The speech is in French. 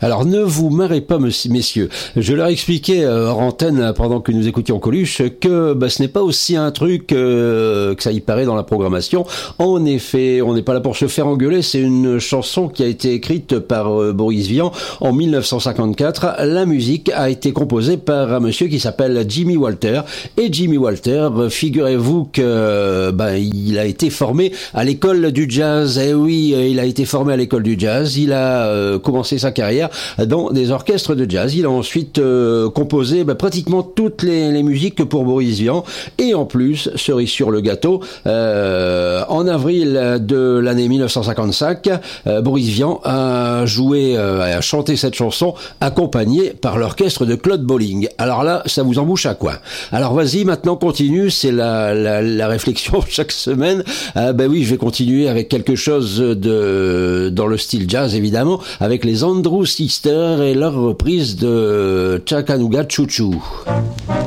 Alors ne vous marrez pas, messieurs. Je leur expliquais hors antenne pendant que nous écoutions Coluche que ce n'est pas aussi un truc que ça y paraît dans la programmation. En effet, on n'est pas là pour se faire engueuler. C'est une chanson qui a été écrite par Boris Vian en 1954. La musique a été composée par un monsieur qui s'appelle Jimmy Walter. Et Jimmy Walter, figurez-vous que il a été formé à l'école du jazz. Eh oui, il a été formé à l'école du jazz. Il a commencé sa carrière dans des orchestres de jazz. Il a ensuite composé pratiquement toutes les musiques pour Boris Vian. Et en plus, cerise sur le gâteau, en avril de l'année 1955, Boris Vian a chanté cette chanson accompagné par l'orchestre de Claude Bolling. Alors là, ça vous embouche à quoi? Alors vas-y, maintenant continue, c'est la réflexion chaque semaine. Oui, je vais continuer avec quelque chose dans le style jazz, évidemment, avec les Andrews Sisters et leur reprise de Chattanooga Choo Choo.